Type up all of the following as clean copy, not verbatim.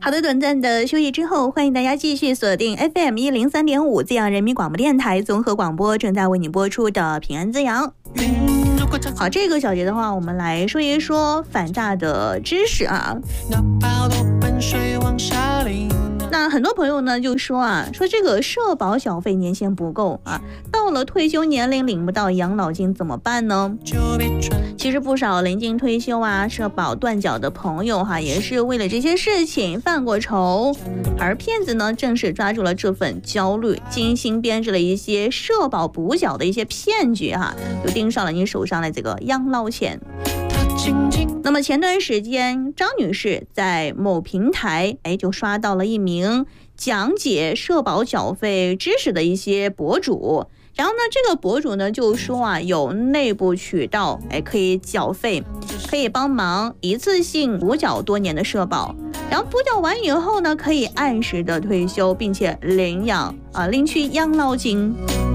好的，短暂的休息之后，欢迎大家继续锁定 FM 103.5滋阳人民广播电台综合广播，正在为你播出的平安滋阳。好，这个小节的话，我们来说一说反诈的知识啊。那很多朋友呢就说说这个社保小费年限不够啊，到了退休年龄领不到养老金怎么办呢？其实不少临近退休社保断缴的朋友也是为了这些事情犯过愁，而骗子呢正是抓住了这份焦虑，精心编制了一些社保补缴的一些骗局就盯上了你手上的这个养老钱。那么前段时间，张女士在某平台就刷到了一名讲解社保缴费知识的一些博主，然后呢这个博主呢就说有内部渠道可以缴费，可以帮忙一次性补缴多年的社保，然后补缴完以后呢可以按时的退休，并且领取养老金。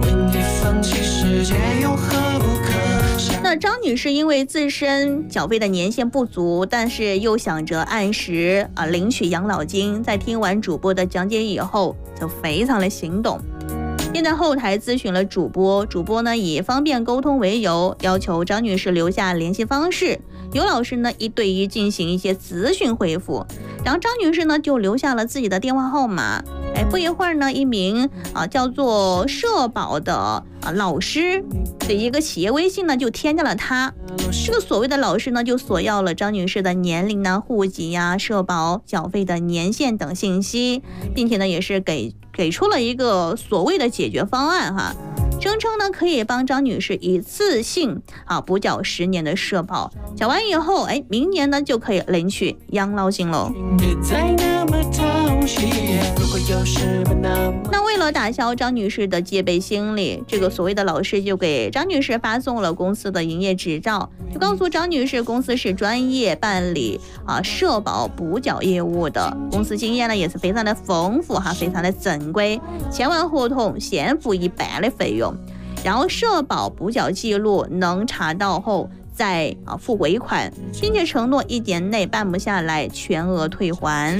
那张女士因为自身缴费的年限不足，但是又想着按时领取养老金，在听完主播的讲解以后就非常的心动，便在后台咨询了主播，主播呢以方便沟通为由，要求张女士留下联系方式，由老师呢1对1进行一些咨询回复，然后张女士呢就留下了自己的电话号码。不一会儿呢，一名叫做社保的老师的一个企业微信呢就添加了她。这个所谓的老师呢就索要了张女士的年龄户籍社保缴费的年限等信息，并且呢也是给出了一个所谓的解决方案声称呢可以帮张女士一次性补缴10年的社保，缴完以后明年呢就可以领取养老金喽。那为了打消张女士的戒备心理，这个所谓的老师就给张女士发送了公司的营业执照，就告诉张女士公司是专业办理社保补缴业务的，公司经验呢也是非常的丰富非常的正规，签完合同先付一半的费用，然后社保补缴记录能查到后再付尾款，并且承诺1年内办不下来全额退还。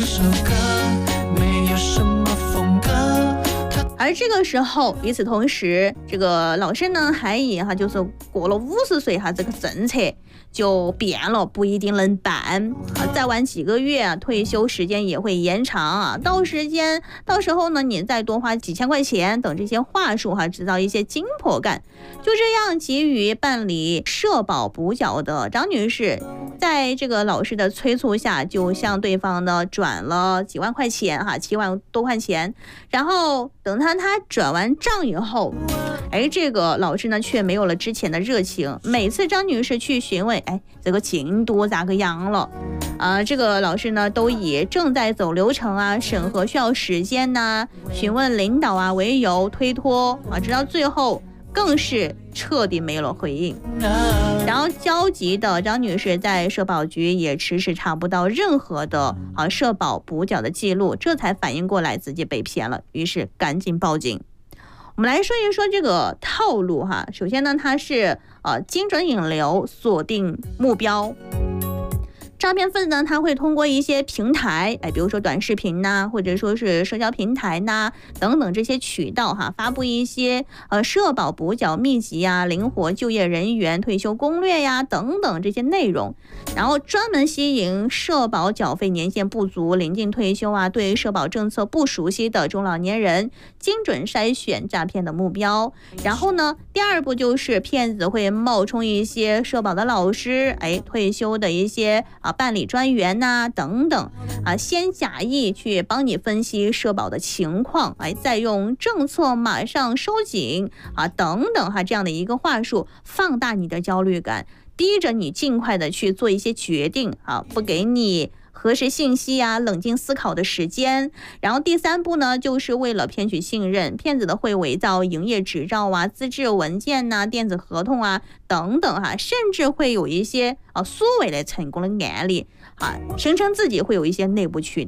而这个时候，与此同时，这个老师呢还以就是过了50岁这个政策就变了，不一定能办再晚几个月退休时间也会延长到时候呢你再多花几千块钱等这些话术制造一些紧迫感。就这样，急于办理社保补缴的张女士，在这个老师的催促下，就向对方呢转了几万块钱7万多块钱，然后等他转完账以后，这个老师呢却没有了之前的热情，每次张女士去询问这个进度咋个样了这个老师呢都以正在走流程审核需要时间询问领导为由推脱直到最后更是彻底没了回应。然后焦急的张女士在社保局也迟迟查不到任何的社保补缴的记录，这才反应过来自己被骗了，于是赶紧报警。我们来说一说这个套路首先呢，它是精准引流，锁定目标。诈骗分子呢，他会通过一些平台，比如说短视频或者说是社交平台等等这些渠道发布一些社保补缴秘籍灵活就业人员退休攻略等等这些内容，然后专门吸引社保缴费年限不足、临近退休对社保政策不熟悉的中老年人，精准筛选诈骗的目标。然后呢，第二步就是骗子会冒充一些社保的老师，退休的一些办理专员等等先假意去帮你分析社保的情况，再用政策马上收紧等等这样的一个话术，放大你的焦虑感，逼着你尽快的去做一些决定不给你核实信息冷静思考的时间。然后第三步呢，就是为了骗取信任，骗子的会伪造营业执照资质文件电子合同等等甚至会有一些所谓的成功的案例声称自己会有一些内部渠道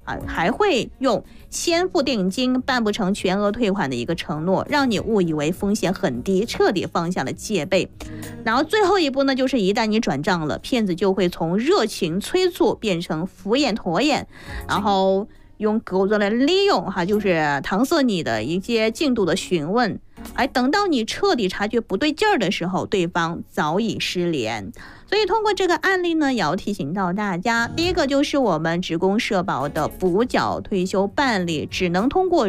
还会用先付定金办不成全额退款的一个承诺，让你误以为风险很低，彻底放下了戒备。然后最后一步呢，就是一旦你转账了，骗子就会从热情催促变成敷衍拖延，然后用各种的利用就是搪塞你的一些进度的询问，等到你彻底察觉不对劲儿的时候，对方早已失联。所以通过这个案例呢，也要提醒到大家，第一个就是我们职工社保的补缴退休办理只能通过